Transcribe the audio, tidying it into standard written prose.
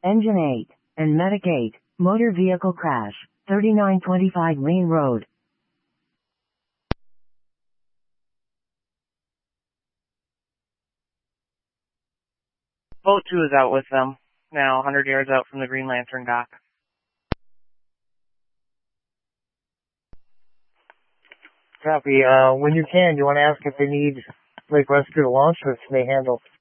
Engine 8, and Medic 8, motor vehicle crash, 3925 Main Road. Boat 2 is out with them, now 100 yards out from the Green Lantern dock. Copy. When you can, you want to ask if they need Lake Rescue to launch, or can they handle